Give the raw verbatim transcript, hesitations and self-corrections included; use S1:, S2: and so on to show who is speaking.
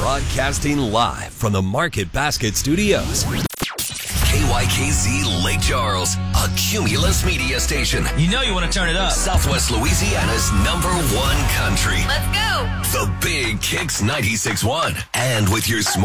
S1: Broadcasting live from the Market Basket Studios. K Y K Z Lake Charles, a Cumulus media station.
S2: You know you want to turn it up.
S1: Southwest Louisiana's number one country.
S3: Let's go.
S1: The Big Kicks ninety-six point one. And with your smart